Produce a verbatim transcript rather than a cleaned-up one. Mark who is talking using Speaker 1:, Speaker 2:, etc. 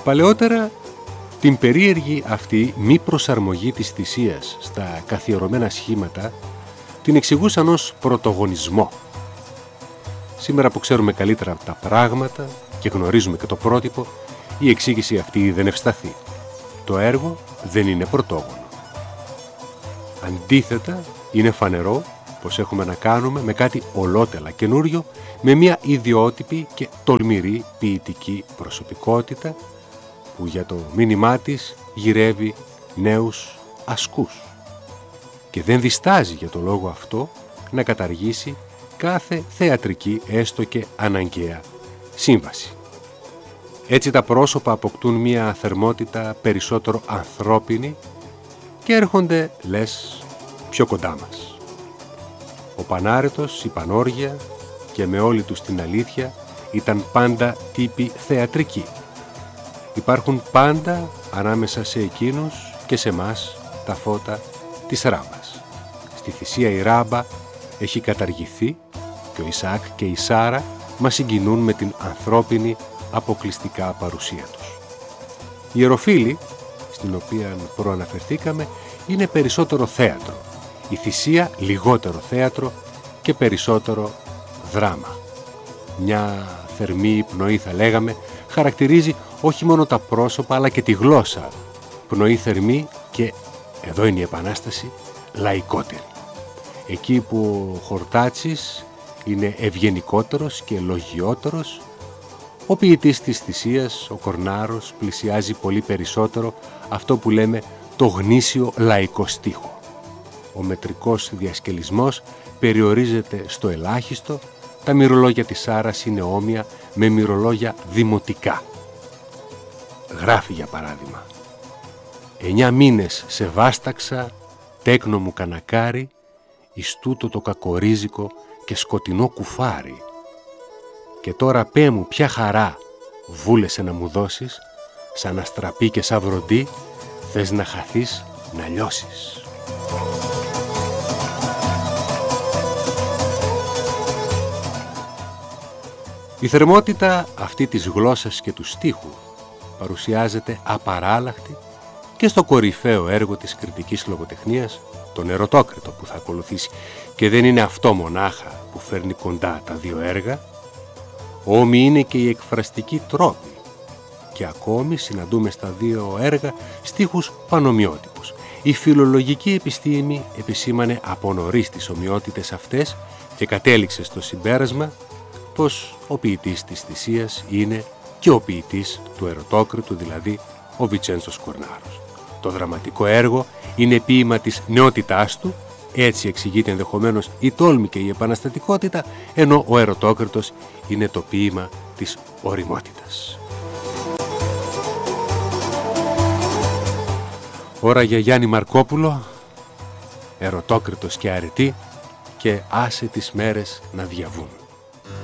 Speaker 1: Παλαιότερα, την περίεργη αυτή μη προσαρμογή της θυσίας στα καθιερωμένα σχήματα την εξηγούσαν ως πρωτογονισμό. Σήμερα που ξέρουμε καλύτερα τα πράγματα και γνωρίζουμε και το πρότυπο, η εξήγηση αυτή δεν ευσταθεί. Το έργο δεν είναι πρωτόγονο. Αντίθετα, είναι φανερό πως έχουμε να κάνουμε με κάτι ολότελα καινούριο, με μια ιδιότυπη και τολμηρή ποιητική προσωπικότητα που για το μήνυμά της γυρεύει νέους ασκούς και δεν διστάζει για το λόγο αυτό να καταργήσει κάθε θεατρική έστω και αναγκαία σύμβαση. Έτσι τα πρόσωπα αποκτούν μια θερμότητα περισσότερο ανθρώπινη και έρχονται, λες, πιο κοντά μας. Ο Πανάρετος, η Πανόργια και με όλη τους την αλήθεια ήταν πάντα τύποι θεατρικοί. Υπάρχουν πάντα ανάμεσα σε εκείνους και σε μας τα φώτα της ράμπας. Στη θυσία η ράμπα έχει καταργηθεί και ο Ισαάκ και η Σάρα μας συγκινούν με την ανθρώπινη αποκλειστικά παρουσία τους. Η Ιεροφύλη, στην οποία προαναφερθήκαμε, είναι περισσότερο θέατρο. Η θυσία λιγότερο θέατρο και περισσότερο δράμα. Μια θερμή πνοή, θα λέγαμε, χαρακτηρίζει όχι μόνο τα πρόσωπα αλλά και τη γλώσσα. Πνοή θερμή και, εδώ είναι η επανάσταση, λαϊκότερη. Εκεί που ο Χορτάτσης είναι ευγενικότερος και λογιότερος, ο ποιητής της θυσίας, ο Κορνάρος, πλησιάζει πολύ περισσότερο αυτό που λέμε το γνήσιο λαϊκό στίχο. Ο μετρικός διασκελισμός περιορίζεται στο ελάχιστο, τα μυρολόγια της Σάρας είναι όμοια με μυρολόγια δημοτικά. Γράφει για παράδειγμα: «Εννιά μήνες σε βάσταξα, τέκνο μου κανακάρι, εις τούτο το κακορίζικο και σκοτεινό κουφάρι. Και τώρα πέ μου ποια χαρά βούλεσαι να μου δώσεις, σαν αστραπή και σαν βροντί, θες να χαθείς να λιώσεις». Η θερμότητα αυτή της γλώσσας και του στίχου παρουσιάζεται απαράλλαχτη και στο κορυφαίο έργο της κριτικής λογοτεχνίας, τον Ερωτόκριτο που θα ακολουθήσει, και δεν είναι αυτό μονάχα που φέρνει κοντά τα δύο έργα, όμοιοι είναι και οι εκφραστικοί τρόποι και ακόμη συναντούμε στα δύο έργα στίχους πανομοιότυπους. Η φιλολογική επιστήμη επισήμανε από νωρίς τις ομοιότητες αυτές και κατέληξε στο συμπέρασμα πως ο ποιητής της θυσίας είναι και ο ποιητής του Ερωτόκριτου, δηλαδή ο Βιτσέντσος Κορνάρος. Το δραματικό έργο είναι ποίημα της νεότητάς του, έτσι εξηγείται ενδεχομένως η τόλμη και η επαναστατικότητα, ενώ ο Ερωτόκριτος είναι το ποίημα της ωριμότητας. Ώρα για Γιάννη Μαρκόπουλο, Ερωτόκριτος και αρετή, και άσε τις μέρες να διαβούν.